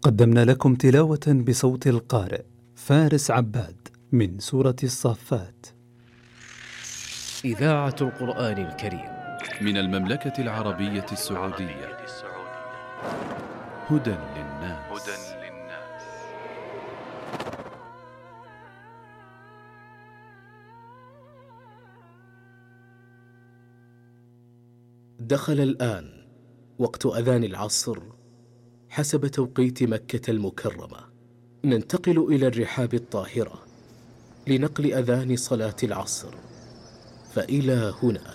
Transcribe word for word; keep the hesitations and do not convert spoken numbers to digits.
قدمنا لكم تلاوة بصوت القارئ فارس عباد من سورة الصافات. إذاعة القرآن الكريم من المملكة العربية السعودية. هدى للناس. دخل الآن وقت أذان العصر حسب توقيت مكة المكرمة. ننتقل إلى الرحاب الطاهرة لنقل أذان صلاة العصر، فإلى هنا